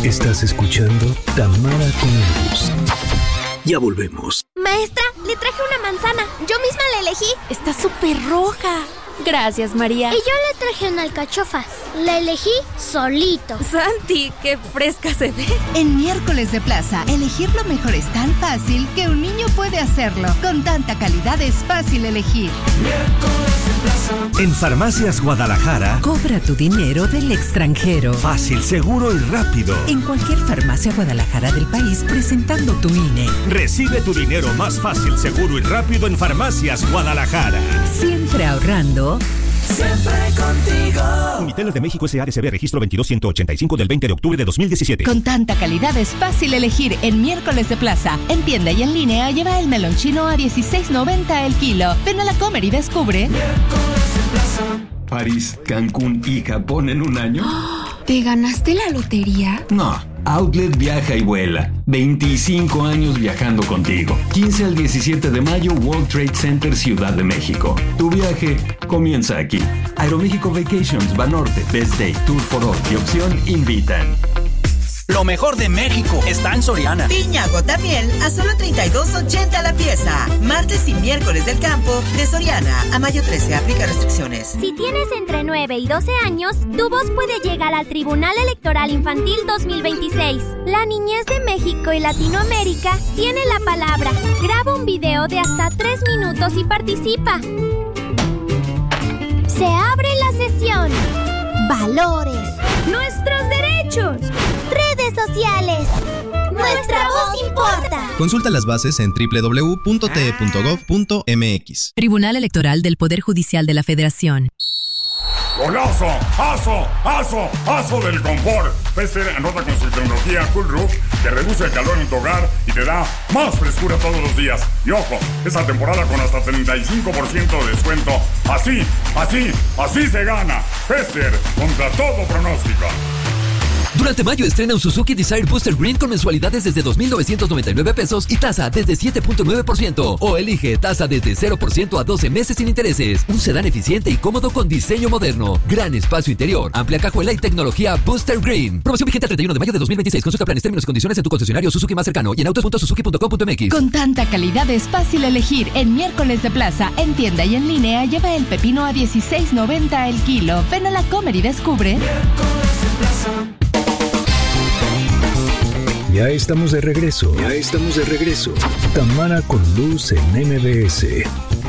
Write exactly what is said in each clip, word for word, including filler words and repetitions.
Estás escuchando Tamara con Luz. Ya volvemos. Maestra, le traje una manzana. Yo misma la elegí. Está súper roja. Gracias, María. Y yo le traje una alcachofa. La elegí solito. Santi, qué fresca se ve. En Miércoles de Plaza, elegir lo mejor es tan fácil que un niño puede hacerlo. Con tanta calidad es fácil elegir. Miércoles de Plaza. En Farmacias Guadalajara, cobra tu dinero del extranjero. Fácil, seguro y rápido. En cualquier farmacia Guadalajara del país, presentando tu I N E. Recibe tu dinero más fácil, seguro y rápido en Farmacias Guadalajara. Siempre ahorrando. Siempre contigo. Uniteles de México S A D C B, registro veintidós ciento ochenta y cinco del veinte de octubre de dos mil diecisiete. Con tanta calidad es fácil elegir en Miércoles de Plaza. En tienda y en línea lleva el melón chino a dieciséis noventa el kilo. Ven a la Comer y descubre. Miércoles de Plaza. París, Cancún y Japón en un año. ¿Te ganaste la lotería? No, Outlet viaja y vuela. veinticinco años viajando contigo. quince al diecisiete de mayo, World Trade Center, Ciudad de México. Tu viaje comienza aquí. Aeroméxico Vacations, Banorte, Best Day, Tour for All y Opción invitan. Lo mejor de México está en Soriana. Piña gota miel a solo treinta y dos ochenta la pieza. Martes y miércoles del campo de Soriana. A mayo trece, aplica restricciones. Si tienes entre nueve y doce años, tu voz puede llegar al Tribunal Electoral Infantil dos mil veintiséis. La niñez de México y Latinoamérica tiene la palabra. Graba un video de hasta tres minutos y participa. Se abre la sesión. Valores. Nuestros derechos. Redes sociales. Nuestra voz importa. Consulta las bases en doble u doble u doble u punto t e punto gov punto m x. Tribunal Electoral del Poder Judicial de la Federación. ¡Golazo! ¡Aso! ¡Aso! ¡Aso del confort! Pester anota con su tecnología Cool Roof que reduce el calor en tu hogar y te da más frescura todos los días. Y ojo, esta temporada con hasta treinta y cinco por ciento de descuento. Así, así, así se gana. Pester contra todo pronóstico. Durante mayo estrena un Suzuki Desire Booster Green con mensualidades desde dos mil novecientos noventa y nueve pesos y tasa desde siete punto nueve por ciento. O elige tasa desde cero por ciento a doce meses sin intereses. Un sedán eficiente y cómodo con diseño moderno. Gran espacio interior, amplia cajuela y tecnología Booster Green. Promoción vigente al treinta y uno de mayo de dos mil veintiséis. Consulta planes, términos y condiciones en tu concesionario Suzuki más cercano y en autos punto suzuki punto com punto m x. Con tanta calidad es fácil elegir en Miércoles de Plaza. En tienda y en línea lleva el pepino a dieciséis noventa el kilo. Ven a la Comer y descubre. Miércoles de Plaza. Ya estamos de regreso. Ya estamos de regreso. Tamara con Luz en M B S.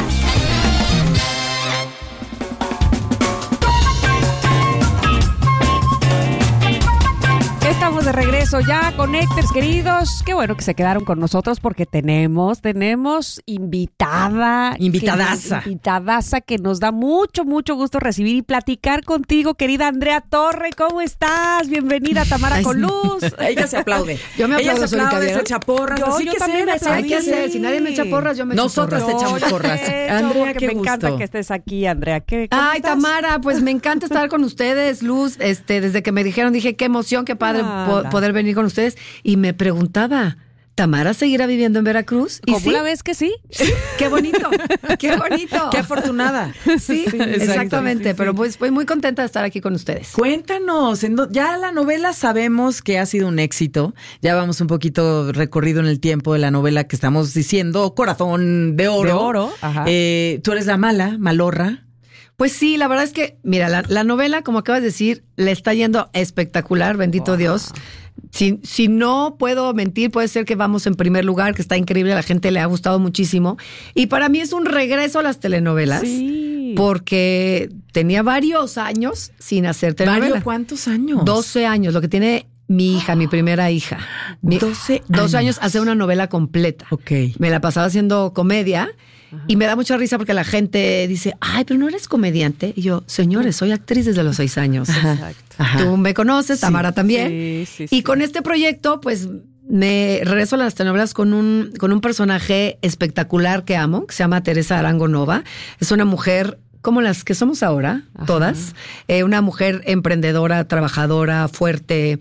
Estamos de regreso ya, Connectors queridos. Qué bueno que se quedaron con nosotros porque tenemos, tenemos invitada. Invitadaza. Que, invitadaza que nos da mucho, mucho gusto recibir y platicar contigo, querida Andrea Torre. ¿Cómo estás? Bienvenida a Tamara con Luz. Ella se aplaude. Yo me aplaudo, Ella se aplaude, solita, se echa porras. Yo, así yo que también se me aplaudí. Hay que hacer. Si nadie me echa porras, yo me echo porras. Nosotras te echamos porras. Andrea, qué me gusto. encanta que estés aquí, Andrea. ¿Qué, Ay, estás? Tamara, pues me encanta estar con ustedes, Luz. Este, desde que me dijeron, dije, qué emoción, qué padre po- poder venir con ustedes. Y me preguntaba, ¿Tamara seguirá viviendo en Veracruz? ¿Y ¿Cómo sí? la ves que sí? Sí, qué bonito, qué bonito. Qué afortunada. Sí, Sí, exactamente. sí, sí. Pero pues estoy muy contenta de estar aquí con ustedes. Cuéntanos, en do- ya la novela sabemos que ha sido un éxito. Ya vamos un poquito recorrido en el tiempo de la novela que estamos diciendo, Corazón de Oro. De oro, ajá. Eh, tú eres la mala, malorra. Pues sí, la verdad es que, mira, la, la novela, como acabas de decir, le está yendo espectacular, bendito wow. Dios. Si, si no puedo mentir, puede ser que vamos en primer lugar, que está increíble, a la gente le ha gustado muchísimo. Y para mí es un regreso a las telenovelas, sí. porque tenía varios años sin hacer telenovela. ¿Varios cuántos años? doce años, lo que tiene mi hija, mi primera hija. Mi, doce años. doce años hacer una novela completa. Ok. Me la pasaba haciendo comedia. Ajá. Y me da mucha risa porque la gente dice, ay, pero no eres comediante. Y yo, señores, soy actriz desde los seis años. Ajá. Ajá. Tú me conoces, Tamara sí, también. Sí, sí, y sí. con este proyecto, pues, me regreso a las telenovelas con un, con un personaje espectacular que amo, que se llama Teresa Arango Nova. Es una mujer como las que somos ahora, ajá. todas. Eh, una mujer emprendedora, trabajadora, fuerte,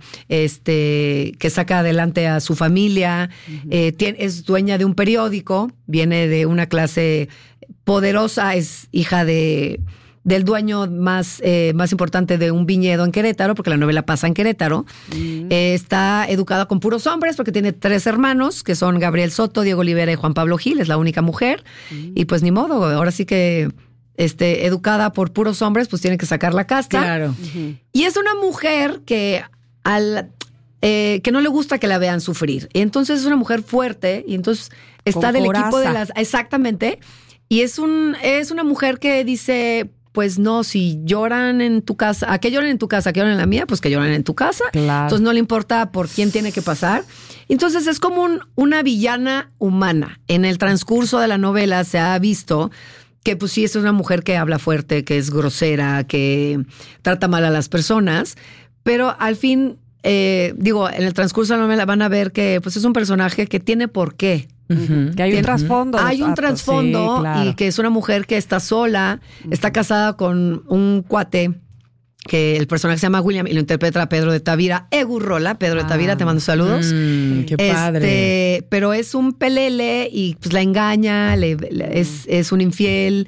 este, que saca adelante a su familia, uh-huh. eh, tiene, es dueña de un periódico, viene de una clase poderosa, es hija de, del dueño más, eh, más importante de un viñedo en Querétaro, porque la novela pasa en Querétaro. Mm. Eh, está educada con puros hombres, porque tiene tres hermanos, que son Gabriel Soto, Diego Olivera y Juan Pablo Gil, es la única mujer. Mm. Y pues ni modo, ahora sí que este, educada por puros hombres, pues tiene que sacar la casta. Claro. Uh-huh. Y es una mujer que al... Eh, que no le gusta que la vean sufrir. Y entonces es una mujer fuerte y entonces está Con del coraza. equipo de las... Exactamente. Y es un es una mujer que dice, pues no, si lloran en tu casa, ¿a qué lloran en tu casa? ¿A qué lloran en la mía? Pues que lloran en tu casa. Claro. Entonces no le importa por quién tiene que pasar. Entonces es como un, una villana humana. En el transcurso de la novela se ha visto que pues sí es una mujer que habla fuerte, que es grosera, que trata mal a las personas, pero al fin... Eh, digo, en el transcurso de la novela van a ver que pues es un personaje que tiene por qué. Uh-huh. Que hay un trasfondo. Hay un trasfondo sí, claro. Y que es una mujer que está sola, uh-huh. está casada con un cuate que el personaje se llama William y lo interpreta Pedro de Tavira, Egurrola. Pedro ah, de Tavira, te mando saludos. Mm, qué padre. Este, pero es un pelele y pues la engaña, le, le, es, es un infiel.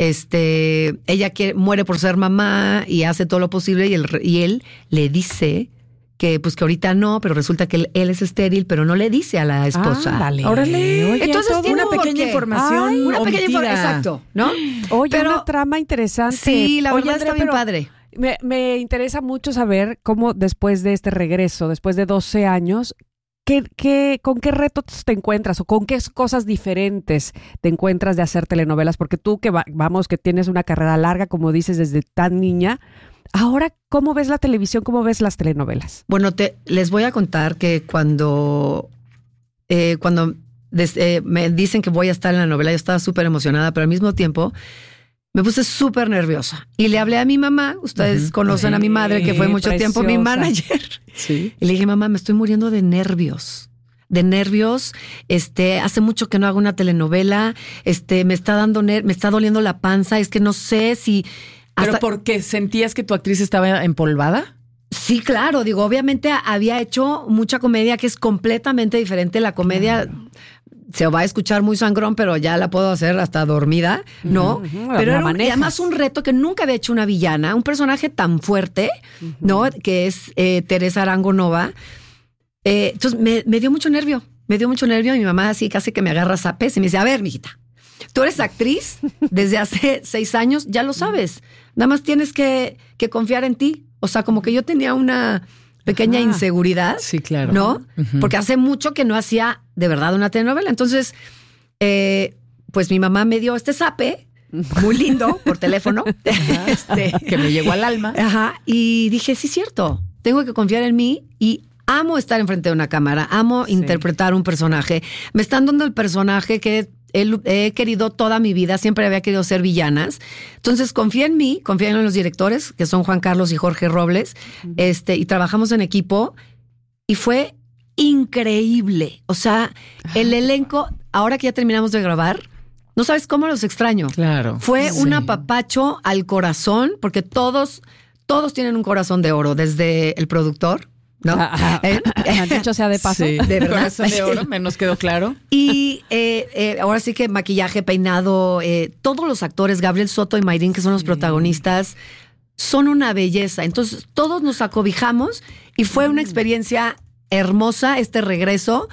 Este, ella quiere, muere por ser mamá y hace todo lo posible y, el, y él le dice... que pues que ahorita no, pero resulta que él, él es estéril, pero no le dice a la esposa. Ah, dale. Órale. Oye, entonces tiene una pequeña información, Ay, una pequeña información, exacto, ¿no? Oye, pero, una trama interesante. Sí, la Oye, verdad Andrea, está bien padre. Me, me interesa mucho saber cómo después de este regreso, después de doce años, ¿qué, qué, ¿con qué retos te encuentras o con qué cosas diferentes te encuentras de hacer telenovelas? Porque tú que va, vamos, que tienes una carrera larga, como dices, desde tan niña. Ahora, ¿cómo ves la televisión? ¿Cómo ves las telenovelas? Bueno, te, les voy a contar que cuando, eh, cuando des, eh, me dicen que voy a estar en la novela, yo estaba súper emocionada, pero al mismo tiempo me puse súper nerviosa. Y le hablé a mi mamá, ustedes uh-huh. conocen sí, a mi madre, que fue mucho preciosa. tiempo mi manager. Sí. Y le dije, mamá, me estoy muriendo de nervios. De nervios, este, hace mucho que no hago una telenovela, este, me está dando ner- me está doliendo la panza, es que no sé si... ¿Pero porque sentías que tu actriz estaba empolvada? Sí, claro. Digo, obviamente había hecho mucha comedia que es completamente diferente. La comedia claro. se va a escuchar muy sangrón, pero ya la puedo hacer hasta dormida, ¿no? Uh-huh. Pero era un, además un reto que nunca había hecho una villana, un personaje tan fuerte, uh-huh. ¿no? Que es eh, Teresa Arango Nova. Eh, entonces me, me dio mucho nervio. Me dio mucho nervio. Y mi mamá así casi que me agarra zapes y me dice, a ver, mijita, tú eres actriz desde hace seis años, ya lo sabes. Nada más tienes que, que confiar en ti. O sea, como que yo tenía una pequeña Ajá. inseguridad. Sí, claro. ¿No? Uh-huh. Porque hace mucho que no hacía de verdad una telenovela. Entonces, eh, pues mi mamá me dio este zape, muy lindo, por teléfono. este, que me llegó al alma. Ajá. Y dije, sí, cierto. Tengo que confiar en mí y amo estar enfrente de una cámara. Amo sí. interpretar un personaje. Me están dando el personaje que... he querido toda mi vida, siempre había querido ser villanas. Entonces confía en mí, confía en los directores, que son Juan Carlos y Jorge Robles, uh-huh. este, y trabajamos en equipo, y fue increíble. O sea, el elenco, ahora que ya terminamos de grabar, no sabes cómo los extraño. Claro. Fue sí. un apapacho al corazón, porque todos, todos tienen un corazón de oro, desde el productor, ¿no? Ah, eh, dicho sea de paso. Sí, de verdad. Corazón de oro, me nos quedó claro. Y eh, eh, ahora sí que maquillaje, peinado, eh, todos los actores, Gabriel Soto y Mayrín, que son los protagonistas, son una belleza. Entonces, todos nos acobijamos y fue una experiencia hermosa este regreso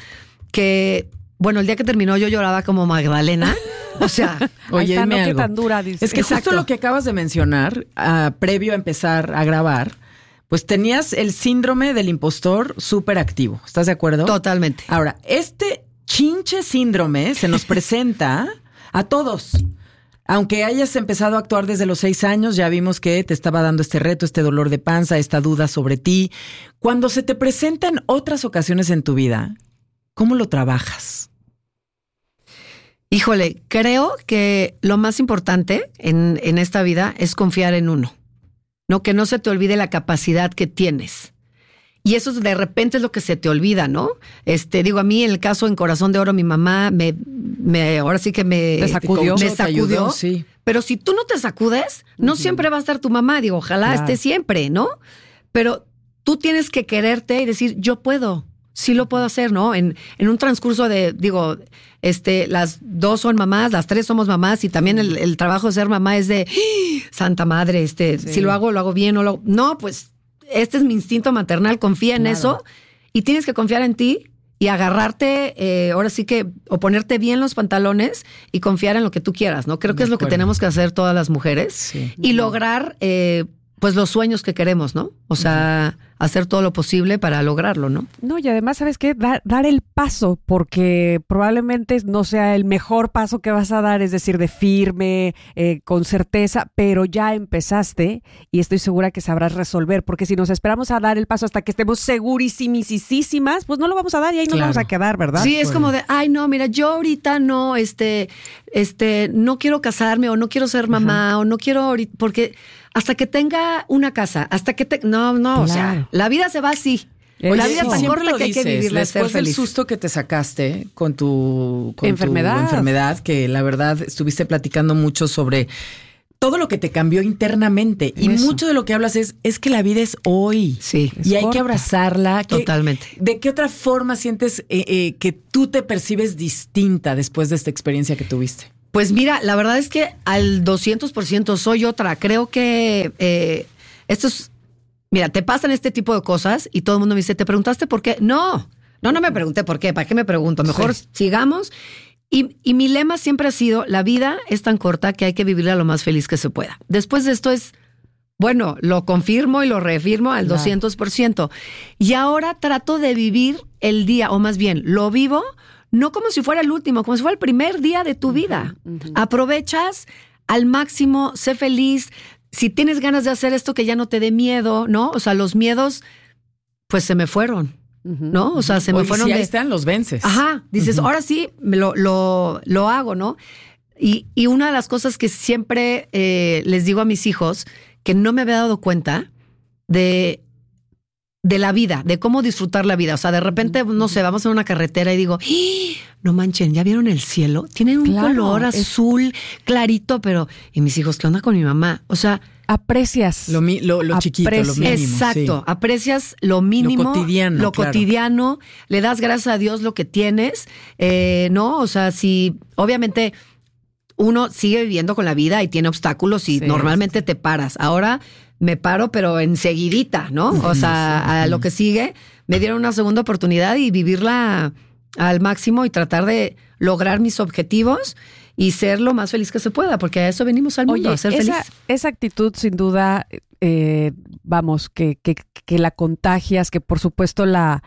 que, bueno, el día que terminó yo lloraba como Magdalena. O sea, oye, está, no, algo. Qué tan dura, dice. Es que Exacto. justo lo que acabas de mencionar, uh, previo a empezar a grabar, pues tenías el síndrome del impostor súper activo. ¿Estás de acuerdo? Totalmente. Ahora, este chinche síndrome se nos presenta a todos. Aunque hayas empezado a actuar desde los seis años, ya vimos que te estaba dando este reto, este dolor de panza, esta duda sobre ti. Cuando se te presenta en otras ocasiones en tu vida, ¿cómo lo trabajas? Híjole, creo que lo más importante en, en esta vida es confiar en uno. No, que no se te olvide la capacidad que tienes. Y eso de repente es lo que se te olvida, ¿no? Este, digo, a mí en el caso en Corazón de Oro, mi mamá me, me ahora sí que me, ¿Te sacudió? me sacudió. Ayudó, sí. Pero si tú no te sacudes, no uh-huh. siempre va a estar tu mamá. Digo, ojalá claro. esté siempre, ¿no? Pero tú tienes que quererte y decir, yo puedo. sí lo puedo hacer, ¿no? En, en un transcurso de, digo, este, las dos son mamás, las tres somos mamás, y también el, el trabajo de ser mamá es de, ¡Ah! Santa madre, este, sí. si lo hago, lo hago bien, o lo no, pues, este es mi instinto maternal, confía en claro. eso, y tienes que confiar en ti y agarrarte, eh, ahora sí que, o ponerte bien los pantalones y confiar en lo que tú quieras, ¿no? Creo que de es lo acuerdo. que tenemos que hacer todas las mujeres sí. y lograr, eh, pues, los sueños que queremos, ¿no? O sea, uh-huh. hacer todo lo posible para lograrlo, ¿no? No, y además, ¿sabes qué? Dar, dar el paso, porque probablemente no sea el mejor paso que vas a dar, es decir, de firme, eh, con certeza, pero ya empezaste y estoy segura que sabrás resolver, porque si nos esperamos a dar el paso hasta que estemos segurísimisísimas, pues no lo vamos a dar y ahí claro. nos vamos a quedar, ¿verdad? Sí, es bueno. como de, ay, no, mira, yo ahorita no, este, este, no quiero casarme o no quiero ser mamá uh-huh. o no quiero ahorita, porque hasta que tenga una casa, hasta que te... No, no, claro. o sea, la vida se va así. Oye, la vida es tan corta que hay que vivirla, ser después del feliz. susto que te sacaste con tu, con enfermedad. tu enfermedad, que la verdad estuviste platicando mucho sobre todo lo que te cambió internamente. Y Eso. mucho de lo que hablas es, es que la vida es hoy. Sí. Y hay corta. que abrazarla. Totalmente. ¿Qué, ¿De qué otra forma sientes eh, eh, que tú te percibes distinta después de esta experiencia que tuviste? Pues mira, la verdad es que al doscientos por ciento soy otra. Creo que eh, esto es... Mira, te pasan este tipo de cosas y todo el mundo me dice, ¿te preguntaste por qué? No, no, no me pregunté por qué. ¿Para qué me pregunto? Mejor sí. sigamos. Y, y mi lema siempre ha sido, la vida es tan corta que hay que vivirla lo más feliz que se pueda. Después de esto es, bueno, lo confirmo y lo reafirmo al doscientos por ciento. Y ahora trato de vivir el día, o más bien, lo vivo no como si fuera el último, como si fuera el primer día de tu vida. Uh-huh, uh-huh. Aprovechas al máximo, sé feliz. Si tienes ganas de hacer esto, que ya no te dé miedo, ¿no? O sea, los miedos, pues se me fueron, uh-huh, ¿no? O sea, se me Oye, fueron. Si de... ahí están, los vences. Ajá, dices, uh-huh. ahora sí, lo, lo, lo hago, ¿no? Y, y una de las cosas que siempre eh, les digo a mis hijos, que no me había dado cuenta de... de la vida, de cómo disfrutar la vida. O sea, de repente, no sé, vamos en una carretera y digo, ¡Ah! No manchen, ¿ya vieron el cielo? Tiene un claro, color azul es... clarito, pero... Y mis hijos, ¿qué onda con mi mamá? O sea... Aprecias. Lo, mi, lo, lo chiquito, lo mínimo. Exacto, sí. aprecias lo mínimo. Lo cotidiano. Lo claro. cotidiano. Le das gracias a Dios lo que tienes. Eh, ¿no? O sea, si... Obviamente... Uno sigue viviendo con la vida y tiene obstáculos y sí, normalmente sí. te paras. Ahora me paro, pero enseguidita, ¿no? O sea, sí, sí. a lo que sigue, me dieron una segunda oportunidad y vivirla al máximo y tratar de lograr mis objetivos y ser lo más feliz que se pueda, porque a eso venimos al mundo, Oye, a ser esa, feliz. Esa actitud, sin duda, eh, vamos, que, que, que la contagias, que por supuesto la,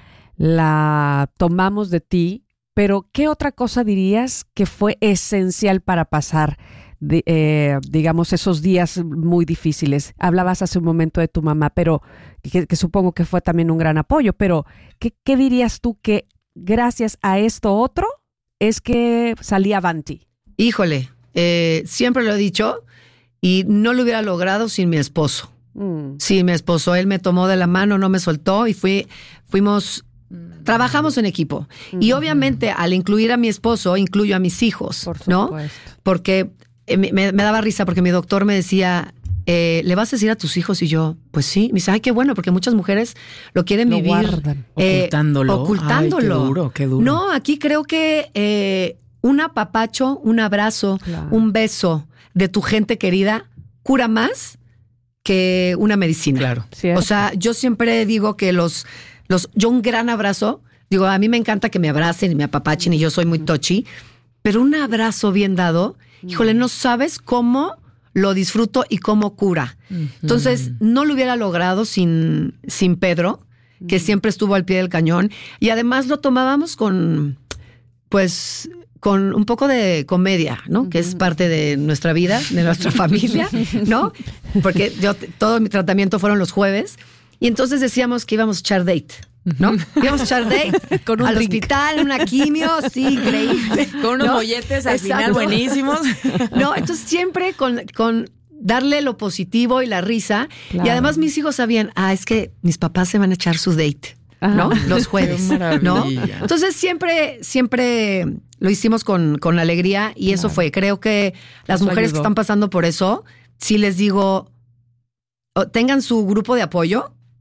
la tomamos de ti. Pero, ¿qué otra cosa dirías que fue esencial para pasar, de, eh, digamos, esos días muy difíciles? Hablabas hace un momento de tu mamá, pero que, que supongo que fue también un gran apoyo. Pero, ¿qué, qué dirías tú que gracias a esto otro es que salí avanti? Híjole, eh, siempre lo he dicho y no lo hubiera logrado sin mi esposo. Mm. Sí, mi esposo, él me tomó de la mano, no me soltó y fui, fuimos... Trabajamos en equipo. Uh-huh. Y obviamente al incluir a mi esposo, incluyo a mis hijos, Por ¿no? Porque eh, me, me daba risa porque mi doctor me decía, eh, ¿le vas a decir a tus hijos? Y yo, pues sí. Me dice, ay, qué bueno, porque muchas mujeres lo quieren lo vivir. Guardan. Eh, ocultándolo. Ocultándolo. Ay, qué duro, qué duro. No, aquí creo que eh, un apapacho, un abrazo, claro. un beso de tu gente querida cura más que una medicina. Claro. ¿Cierto? O sea, yo siempre digo que los... Los, yo un gran abrazo, digo, a mí me encanta que me abracen y me apapachen y yo soy muy touchy, pero un abrazo bien dado, híjole, no sabes cómo lo disfruto y cómo cura. Uh-huh. Entonces, no lo hubiera logrado sin, sin Pedro, que uh-huh. siempre estuvo al pie del cañón, y además lo tomábamos con, pues... con un poco de comedia, ¿no? Uh-huh. Que es parte de nuestra vida, de nuestra familia, ¿no? Porque yo, todo mi tratamiento fueron los jueves. Y entonces decíamos que íbamos a echar date, ¿no? Íbamos a echar date con un al drink. Hospital, una quimio, sí, increíble. Con unos ¿no? molletes al Exacto. final buenísimos. No, entonces siempre con, con darle lo positivo y la risa. Claro. Y además mis hijos sabían, ah, es que mis papás se van a echar su date, ¿no? Ajá. Los jueves, ¿no? Entonces siempre, siempre lo hicimos con, con alegría y eso claro. fue. Creo que las eso mujeres ayudó. Que están pasando por eso, sí les digo, tengan su grupo de apoyo.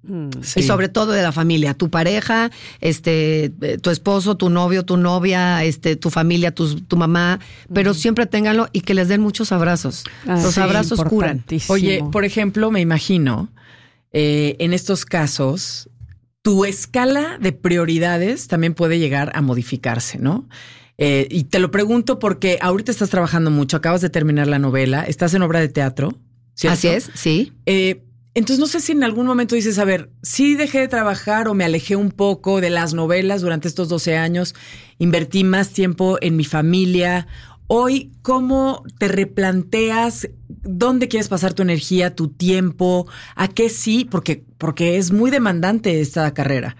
Sí. Y sobre todo de la familia, tu pareja, este, tu esposo, tu novio, tu novia, este, tu familia, tu, tu mamá, pero mm. siempre ténganlo y que les den muchos abrazos. Ah, Los sí, abrazos curan. Oye, por ejemplo, me imagino, eh, en estos casos, tu escala de prioridades también puede llegar a modificarse, ¿no? Eh, y te lo pregunto porque ahorita estás trabajando mucho, acabas de terminar la novela, estás en obra de teatro, ¿cierto? Así es, sí. Eh, Entonces, no sé si en algún momento dices, a ver, sí dejé de trabajar o me alejé un poco de las novelas durante estos doce años, invertí más tiempo en mi familia. Hoy, ¿cómo te replanteas dónde quieres pasar tu energía, tu tiempo? ¿A qué sí? Porque, porque es muy demandante esta carrera.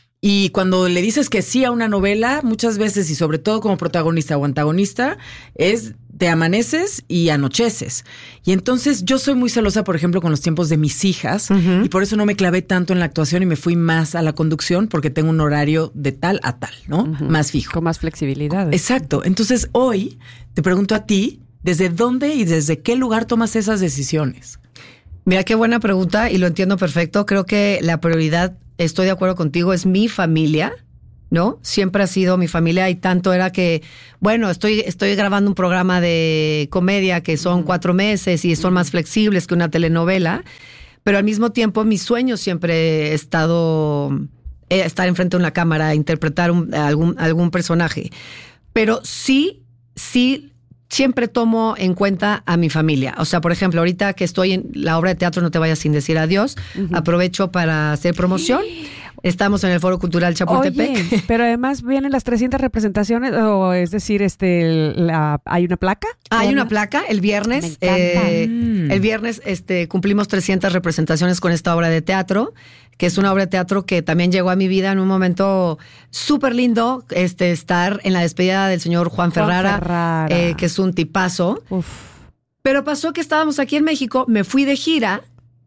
Y cuando le dices que sí a una novela, muchas veces, y sobre todo como protagonista o antagonista, es te amaneces y anocheces. Y entonces yo soy muy celosa, por ejemplo, con los tiempos de mis hijas, uh-huh. y por eso no me clavé tanto en la actuación y me fui más a la conducción, porque tengo un horario de tal a tal, ¿no? Uh-huh. Más fijo. Con más flexibilidad. Exacto. Entonces hoy te pregunto a ti, ¿desde dónde y desde qué lugar tomas esas decisiones? Mira, qué buena pregunta y lo entiendo perfecto. Creo que la prioridad, estoy de acuerdo contigo, es mi familia, ¿no? Siempre ha sido mi familia y tanto era que, bueno, estoy, estoy grabando un programa de comedia que son uh-huh. cuatro meses y son uh-huh. más flexibles que una telenovela, pero al mismo tiempo mi sueño siempre he estado eh, estar enfrente de una cámara, interpretar un, algún, algún personaje. Pero sí, sí... siempre tomo en cuenta a mi familia. O sea, por ejemplo, ahorita que estoy en la obra de teatro No te vayas sin decir adiós, uh-huh. aprovecho para hacer promoción. Estamos en el Foro Cultural Chapultepec. Oye, pero además vienen las trescientas representaciones, o es decir, este, la, ¿hay una placa? Hay una placa el viernes. Eh, mm. El viernes este, cumplimos trescientas representaciones con esta obra de teatro, que es una obra de teatro que también llegó a mi vida en un momento súper lindo, este, estar en la despedida del señor Juan, Juan Ferrara, Ferrara. Eh, que es un tipazo. Uf. Pero pasó que estábamos aquí en México, me fui de gira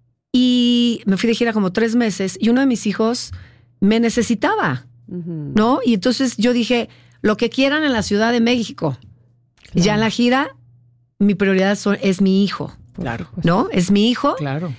y me fui de gira como tres meses y uno de mis hijos me necesitaba, uh-huh. ¿no? Y entonces yo dije, lo que quieran en la Ciudad de México. Claro. Ya en la gira, mi prioridad son, es mi hijo. Claro. ¿No? Es mi hijo. Claro.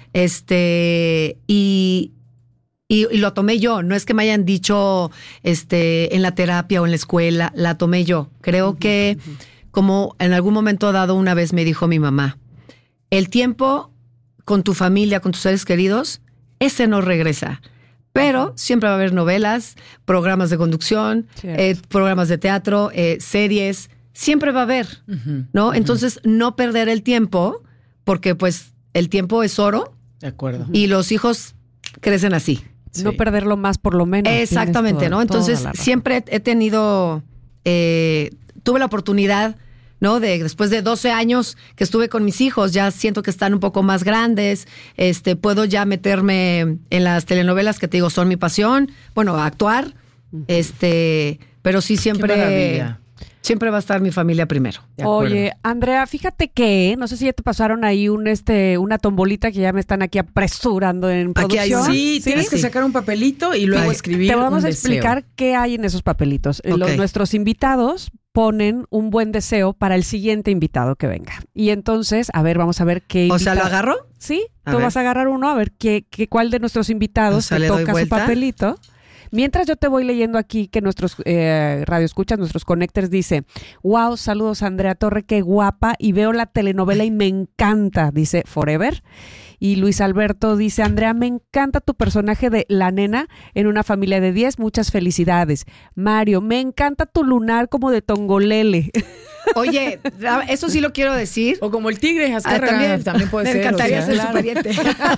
Este, y... Y, y lo tomé yo, no es que me hayan dicho este, en la terapia o en la escuela, la tomé yo. Creo uh-huh, que uh-huh. como en algún momento dado una vez me dijo mi mamá, el tiempo con tu familia, con tus seres queridos, ese no regresa. Pero uh-huh. siempre va a haber novelas, programas de conducción, eh, programas de teatro, eh, series, siempre va a haber, uh-huh, ¿no? Uh-huh. Entonces no perder el tiempo, porque pues el tiempo es oro. De acuerdo. Y los hijos crecen así. Sí. No perderlo más por lo menos. Exactamente, toda, ¿no? Entonces siempre he tenido, eh, tuve la oportunidad, ¿no? De después de doce años que estuve con mis hijos, ya siento que están un poco más grandes, este, puedo ya meterme en las telenovelas que te digo son mi pasión, bueno, actuar, uh-huh. este, pero sí siempre... Siempre va a estar mi familia primero. Oye, Andrea, fíjate que, no sé si ya te pasaron ahí un este una tombolita que ya me están aquí apresurando en producción. Aquí hay, sí, ¿sí? Tienes que sacar un papelito y luego Ay, escribir. Te vamos un a explicar deseo. Qué hay en esos papelitos. Okay. Los, nuestros invitados ponen un buen deseo para el siguiente invitado que venga. Y entonces, a ver, vamos a ver qué. O sea, ¿lo agarro? Sí, a tú ver. vas a agarrar uno, a ver qué, qué cuál de nuestros invitados o sea, te toca su papelito. Mientras yo te voy leyendo aquí que nuestros eh, radioescuchas, nuestros connectors dice, wow, saludos Andrea Torre, qué guapa, y veo la telenovela y me encanta, dice Forever. Y Luis Alberto dice, Andrea, me encanta tu personaje de la nena en una familia de diez, muchas felicidades. Mario, me encanta tu lunar como de Tongolele. Oye, eso sí lo quiero decir. O como el tigre, Azcárraga, ah, también, también puede me ser. Me encantaría o sea, ser su pariente.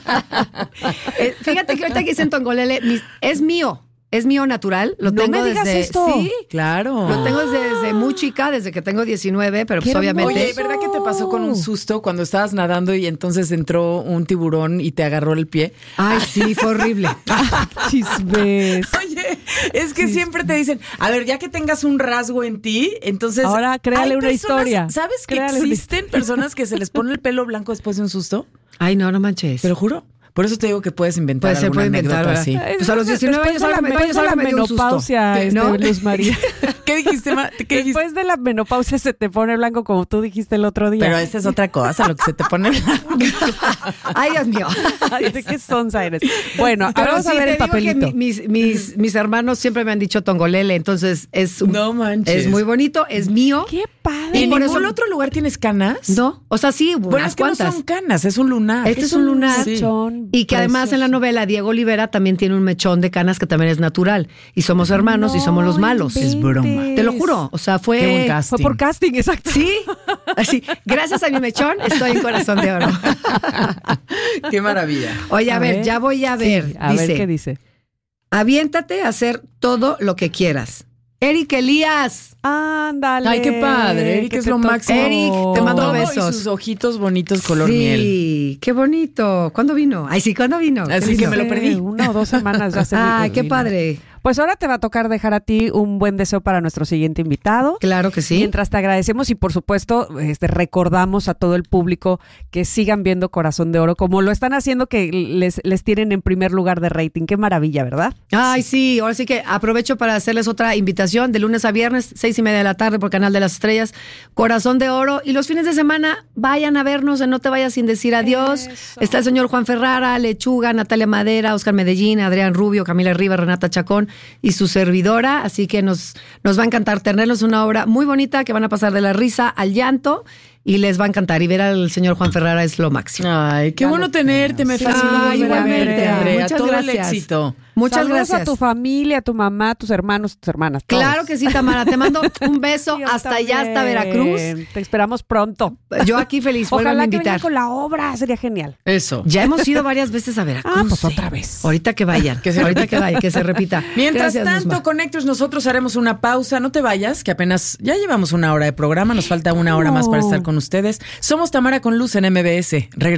eh, fíjate que ahorita que dicen Tongolele, mis, es mío. Es mío natural, lo no tengo me digas desde esto. Sí, claro. Lo tengo desde, desde muy chica, desde que tengo diecinueve, pero pues obviamente. Oye, ¿verdad que te pasó con un susto cuando estabas nadando y entonces entró un tiburón y te agarró el pie? Ay, sí, fue horrible. Chismes. Oye, es que sí. siempre te dicen, a ver, ya que tengas un rasgo en ti, entonces ahora créale una personas, historia. ¿Sabes que créale existen una... personas que se les pone el pelo blanco después de un susto? Ay, no, no manches. Te lo juro. Por eso te digo que puedes inventar puede ser, alguna puede anécdota inventar, así. Pues a los diecionueve años ahora me, años, ahora me dio un susto. Este, ¿no? Luz María. ¿Qué dijiste, ma? ¿Qué dijiste? Después de la menopausia se te pone blanco, como tú dijiste el otro día. Pero esa es otra cosa, lo que se te pone blanco. Ay, Dios mío. Ay, ¿de qué sonsa eres? Bueno, Pero ahora vamos sí, a ver te el digo que papelito. mi- mis, mis, mis hermanos siempre me han dicho tongolele, entonces es un- No manches. es muy bonito, es mío. ¡Qué padre! ¿Y en por ningún eso- otro lugar tienes canas? No, o sea, sí, Bueno, unas es que cuantas. no son canas, es un lunar. Este es un lunar. Sí. Y que además en la novela Diego Olivera también tiene un mechón de canas que también es natural. Y somos hermanos y somos los malos. inventes. Es broma. Te lo juro. O sea, fue. Qué buen casting. Fue por casting, exacto. Sí. Así. Gracias a mi mechón estoy en Corazón de Oro. Qué maravilla. Oye, a, A ver, ver. ya voy a ver. Sí, a dice, ver qué dice. aviéntate a hacer todo lo que quieras. Eric Elías. Ándale. Ay, qué padre. Eric que es te lo tocó. máximo. Eric, te mando Todo besos. Y sus ojitos bonitos color sí, miel. qué bonito. ¿Cuándo vino? Ay, sí, ¿cuándo vino? Así Qué que me lindo. lo perdí. Una o dos semanas ya se Ay, vino. qué padre. Pues ahora te va a tocar dejar a ti un buen deseo para nuestro siguiente invitado. Claro que sí. Mientras te agradecemos y por supuesto este, recordamos a todo el público que sigan viendo Corazón de Oro, como lo están haciendo, que les, les tienen en primer lugar de rating. Qué maravilla, ¿verdad? Ay, sí, ahora sí que aprovecho para hacerles otra invitación de lunes a viernes, seis y media de la tarde por Canal de las Estrellas, Corazón de Oro. Y los fines de semana vayan a vernos en No Te Vayas Sin Decir Adiós. Eso. Está el señor Juan Ferrara, Lechuga, Natalia Madera, Oscar Medellín, Adrián Rubio, Camila Rivas, Renata Chacón y su servidora. Así que nos, nos va a encantar tenerlos, una obra muy bonita que van a pasar de la risa al llanto. Y les va a encantar. Y ver al señor Juan Ferrara es lo máximo. Ay, qué bueno tenerte. Me Sí. fascina Ay, volver a igualmente. verte, Andrea. Muchas Todo gracias. el éxito. Muchas Saludos gracias. a tu familia, a tu mamá, a tus hermanos, tus hermanas. todos. Claro que sí, Tamara. Te mando un beso Yo hasta allá, también. hasta Veracruz. Te esperamos pronto. Yo aquí feliz. Vuelvan a Ojalá que invitar. vengan con la obra, sería genial. Eso. Ya hemos ido varias veces a Veracruz. Ah, pues ¿eh? otra vez. Ahorita que vayan. Que se Ahorita repita. que vayan, que se repita. Mientras Gracias, tanto, Luzma. Connectors, nosotros haremos una pausa. No te vayas, que apenas ya llevamos una hora de programa. Nos falta una hora más para estar con ustedes. Somos Tamara con Luz en M B S. Regresamos.